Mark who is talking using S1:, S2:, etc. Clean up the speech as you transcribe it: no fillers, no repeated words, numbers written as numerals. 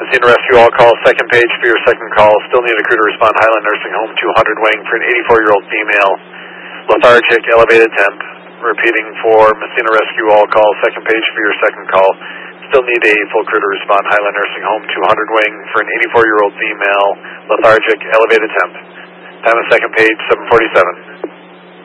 S1: Messina Rescue, all calls, second page for your second call. Still need a crew to respond. Highland Nursing Home, 200 wing for an 84-year-old female. Lethargic, elevated temp. Repeating for Messina Rescue, all calls, second page for your second call. Still need a full crew to respond. Highland Nursing Home, 200 wing for an 84-year-old female. Lethargic, elevated temp. Time of second page, 7:47.